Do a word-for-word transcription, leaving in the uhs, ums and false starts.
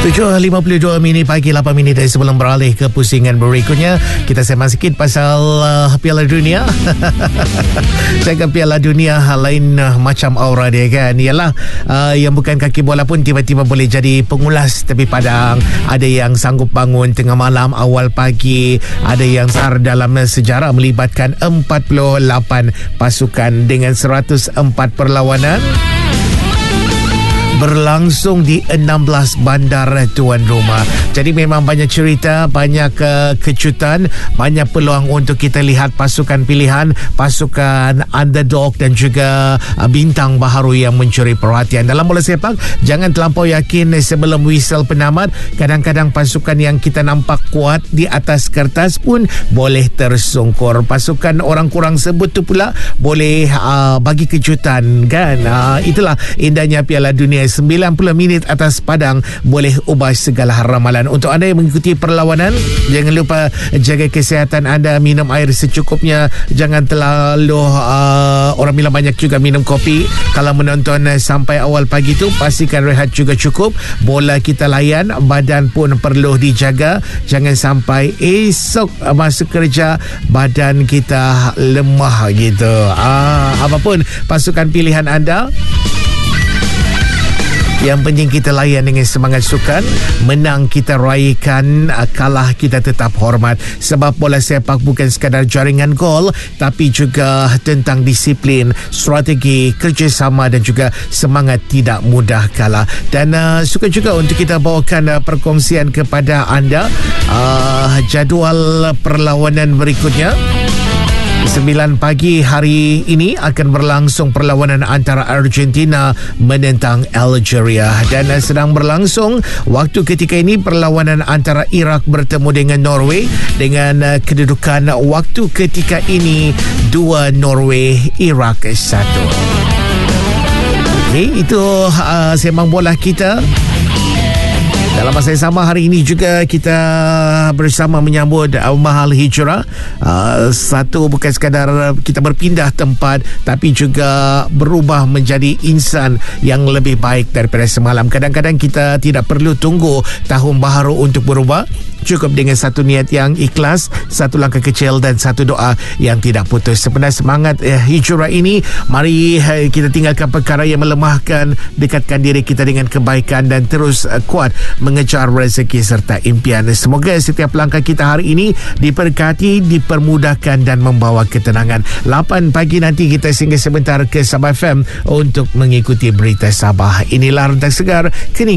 tujuh lima puluh dua minit pagi, lapan minit dari sebelum beralih ke pusingan berikutnya. Kita sembang sikit pasal uh, Piala Dunia. Cakap Piala Dunia, hal lain uh, macam aura dia kan. Ialah uh, yang bukan kaki bola pun tiba-tiba boleh jadi pengulas tepi padang. Ada yang sanggup bangun tengah malam, awal pagi. Ada yang besar dalam sejarah melibatkan empat puluh lapan pasukan dengan seratus empat perlawanan berlangsung di enam belas bandar tuan rumah. Jadi memang banyak cerita, banyak uh, kejutan, banyak peluang untuk kita lihat pasukan pilihan, pasukan underdog dan juga uh, bintang baharu yang mencuri perhatian. Dalam bola sepak, jangan terlampau yakin sebelum whistle penamat. Kadang-kadang pasukan yang kita nampak kuat di atas kertas pun boleh tersungkur. Pasukan orang kurang sebut tu pula boleh uh, bagi kejutan kan. Uh, itulah indahnya Piala Dunia. sembilan puluh minit atas padang boleh ubah segala ramalan. Untuk anda yang mengikuti perlawanan, jangan lupa jaga kesihatan anda, minum air secukupnya, jangan terlalu uh, orang bilang banyak juga minum kopi. Kalau menonton sampai awal pagi tu, pastikan rehat juga cukup. Bola kita layan, badan pun perlu dijaga. Jangan sampai esok masuk kerja badan kita lemah gitu. Ah, apapun pasukan pilihan anda, yang penting kita layan dengan semangat sukan. Menang kita raikan, kalah kita tetap hormat. Sebab bola sepak bukan sekadar jaringan gol, tapi juga tentang disiplin, strategi, kerjasama dan juga semangat tidak mudah kalah. Dan uh, suka juga untuk kita bawakan uh, perkongsian kepada anda uh, jadual perlawanan berikutnya. sembilan pagi hari ini akan berlangsung perlawanan antara Argentina menentang Algeria, dan sedang berlangsung waktu ketika ini perlawanan antara Iraq bertemu dengan Norway dengan kedudukan waktu ketika ini dua Norway, Iraq satu. Okay, itu uh, sembang bola kita. Dalam masa yang sama, hari ini juga kita bersama menyambut uh, Mahal Hijrah. Uh, satu, bukan sekadar kita berpindah tempat, tapi juga berubah menjadi insan yang lebih baik daripada semalam. Kadang-kadang kita tidak perlu tunggu tahun baharu untuk berubah. Cukup dengan satu niat yang ikhlas, satu langkah kecil dan satu doa yang tidak putus. Sebenarnya semangat eh, hijrah ini, mari eh, kita tinggalkan perkara yang melemahkan, dekatkan diri kita dengan kebaikan dan terus eh, kuat mengejar rezeki serta impian. Semoga setiap langkah kita hari ini diberkati, dipermudahkan dan membawa ketenangan. lapan pagi nanti kita singgah sebentar ke Sabah F M untuk mengikuti berita Sabah. Inilah Rentak Segar. Kini